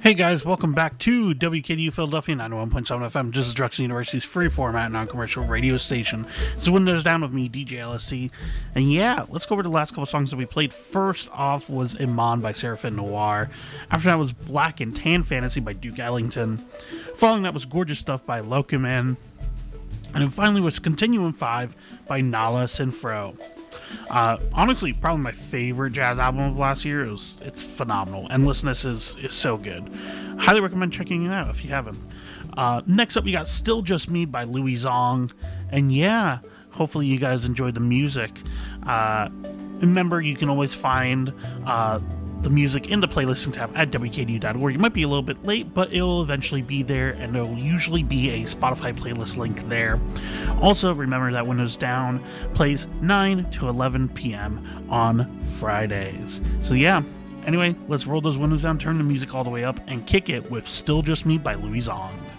Hey guys, welcome back to WKDU Philadelphia 91.7 FM. This is Drexel University's free format non-commercial radio station. It's Windows Down with me, DJ LSC. And yeah, let's go over the last couple songs that we played. First off was Iman by Seraphim Noir. After that was Black and Tan Fantasy by Duke Ellington. Following that was Gorgeous Stuff by Locoman. And then finally was Continuum 5 by Nala Sinfro. Honestly, probably my favorite jazz album of last year. It's phenomenal. Endlessness is so good. Highly recommend checking it out if you haven't. Next up, we got Still Just Me by Louis Zong. And yeah, hopefully you guys enjoyed the music. Remember, you can always find the music in the playlisting tab at WKDU.org. You might be a little bit late, but it will eventually be there, and there will usually be a Spotify playlist link there. Also, remember that Windows Down plays 9 to 11 p.m. on Fridays. So yeah, anyway, let's roll those windows down, turn the music all the way up, and kick it with Still Just Me by Louis Zong.